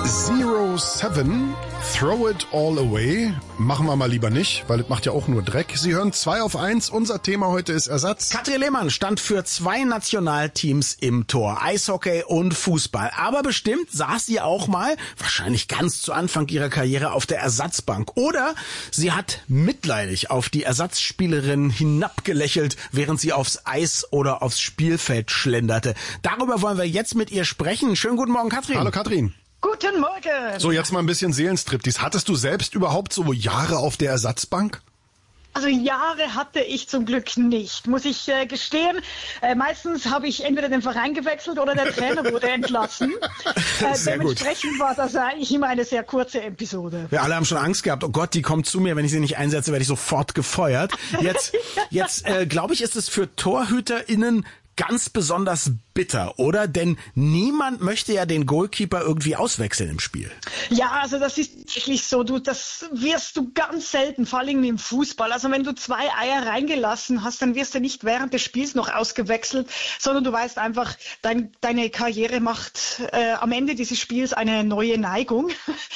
07, Throw It All Away. Machen wir mal lieber nicht, weil es macht ja auch nur Dreck. Sie hören 2 auf 1. Unser Thema heute ist Ersatz. Katrin Lehmann stand für 2 Nationalteams im Tor, Eishockey und Fußball. Aber bestimmt saß sie auch mal, wahrscheinlich ganz zu Anfang ihrer Karriere, auf der Ersatzbank. Oder sie hat mitleidig auf die Ersatzspielerin hinabgelächelt, während sie aufs Eis oder aufs Spielfeld schlenderte. Darüber wollen wir jetzt mit ihr sprechen. Schönen guten Morgen, Katrin. Hallo, Katrin. Guten Morgen. So, jetzt mal ein bisschen Seelenstriptease. Hattest du selbst überhaupt so Jahre auf der Ersatzbank? Also Jahre hatte ich zum Glück nicht, muss ich gestehen. Meistens habe ich entweder den Verein gewechselt oder der Trainer wurde entlassen. Dementsprechend war das eigentlich immer eine sehr kurze Episode. Wir alle haben schon Angst gehabt, oh Gott, die kommt zu mir, wenn ich sie nicht einsetze, werde ich sofort gefeuert. Jetzt glaube ich, ist es für TorhüterInnen ganz besonders bitter, oder? Denn niemand möchte ja den Goalkeeper irgendwie auswechseln im Spiel. Ja, also das ist tatsächlich so. Das wirst du ganz selten, vor allem im Fußball. Also wenn du 2 Eier reingelassen hast, dann wirst du nicht während des Spiels noch ausgewechselt, sondern du weißt einfach, deine Karriere macht am Ende dieses Spiels eine neue Neigung.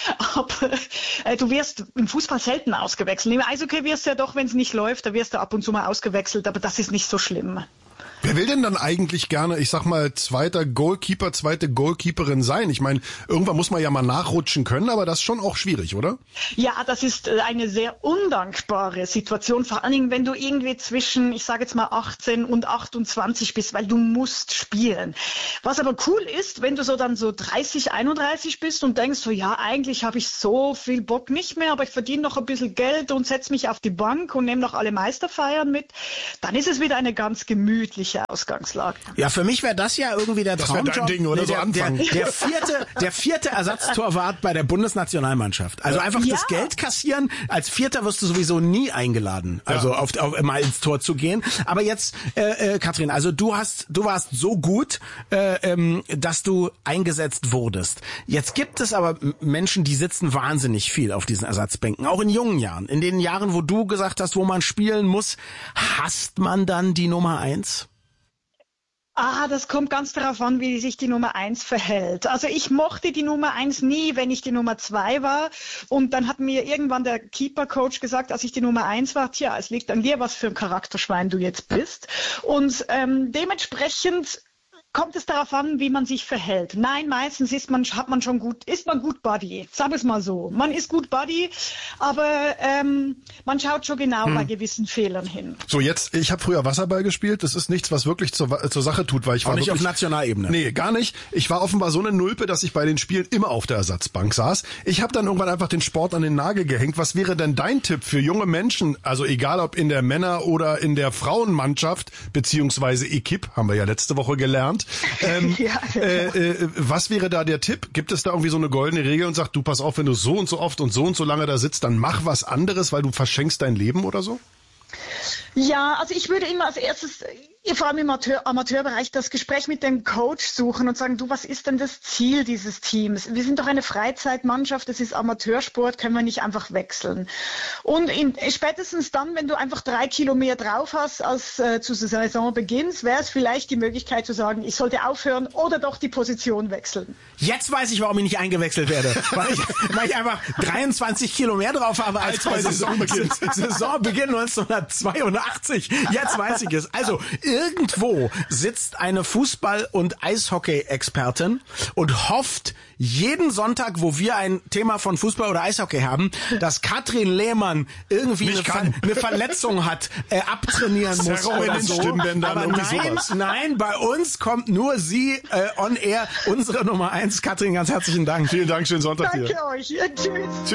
Aber du wirst im Fußball selten ausgewechselt. Im Eishockey wirst du ja doch, wenn es nicht läuft, da wirst du ab und zu mal ausgewechselt, aber das ist nicht so schlimm. Wer will denn dann eigentlich gerne, ich sag mal, zweite Goalkeeperin sein? Ich meine, irgendwann muss man ja mal nachrutschen können, aber das ist schon auch schwierig, oder? Ja, das ist eine sehr undankbare Situation, vor allen Dingen, wenn du irgendwie zwischen, ich sage jetzt mal 18 und 28 bist, weil du musst spielen. Was aber cool ist, wenn du so 30, 31 bist und denkst so, ja, eigentlich habe ich so viel Bock nicht mehr, aber ich verdiene noch ein bisschen Geld und setze mich auf die Bank und nehme noch alle Meisterfeiern mit, dann ist es wieder eine ganz gemütliche Ausgangslage. Ja, für mich wäre das ja irgendwie der Traumjob. Das wäre dein Ding, oder? So anfangen. Der vierte Ersatztorwart bei der Bundesnationalmannschaft. Also einfach das Geld kassieren. Als Vierter wirst du sowieso nie eingeladen, also mal ins Tor zu gehen. Aber jetzt, Katrin, also du warst so gut, dass du eingesetzt wurdest. Jetzt gibt es aber Menschen, die sitzen wahnsinnig viel auf diesen Ersatzbänken, auch in jungen Jahren. In den Jahren, wo du gesagt hast, wo man spielen muss, hasst man dann die Nummer 1? Das kommt ganz darauf an, wie sich die Nummer 1 verhält. Also ich mochte die Nummer 1 nie, wenn ich die Nummer 2 war. Und dann hat mir irgendwann der Keeper-Coach gesagt, als ich die Nummer 1 war, tja, es liegt an dir, was für ein Charakterschwein du jetzt bist. Und dementsprechend kommt es darauf an, wie man sich verhält. Nein, meistens ist man gut Buddy. Sag es mal so. Man ist gut Buddy, aber man schaut schon genau bei gewissen Fehlern hin. So, jetzt, ich habe früher Wasserball gespielt. Das ist nichts, was wirklich zur Sache tut, weil ich war nicht wirklich, auf Nationalebene. Nee, gar nicht. Ich war offenbar so eine Nulpe, dass ich bei den Spielen immer auf der Ersatzbank saß. Ich habe dann irgendwann einfach den Sport an den Nagel gehängt. Was wäre denn dein Tipp für junge Menschen, also egal ob in der Männer- oder in der Frauenmannschaft, beziehungsweise Equipe, haben wir ja letzte Woche gelernt. Was wäre da der Tipp? Gibt es da irgendwie so eine goldene Regel und sagt, du pass auf, wenn du so und so oft und so lange da sitzt, dann mach was anderes, weil du verschenkst dein Leben oder so? Ja, also ich würde immer als erstes, vor allem im Amateurbereich, das Gespräch mit dem Coach suchen und sagen, du, was ist denn das Ziel dieses Teams? Wir sind doch eine Freizeitmannschaft, das ist Amateursport, können wir nicht einfach wechseln. Und spätestens dann, wenn du einfach 3 Kilo mehr drauf hast als zu Saisonbeginn, wäre es vielleicht die Möglichkeit zu sagen, ich sollte aufhören oder doch die Position wechseln. Jetzt weiß ich, warum ich nicht eingewechselt werde. weil ich einfach 23 Kilo mehr drauf habe als bei Saisonbeginn 1982. Jetzt weiß ich es. Also, irgendwo sitzt eine Fußball- und Eishockey-Expertin und hofft jeden Sonntag, wo wir ein Thema von Fußball oder Eishockey haben, dass Katrin Lehmann irgendwie eine Verletzung hat, abtrainieren muss oder so. Aber nein, bei uns kommt nur sie on air, unsere Nummer 1. Katrin, ganz herzlichen Dank. Vielen Dank, schönen Sonntag dir. Danke euch. Tschüss.